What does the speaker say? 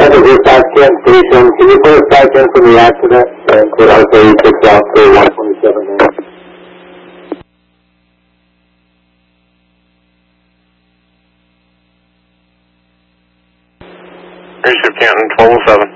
This is 510 station. Can you put a 510 from the accident and put out 36 out to 127 now? Airship Canton 1207.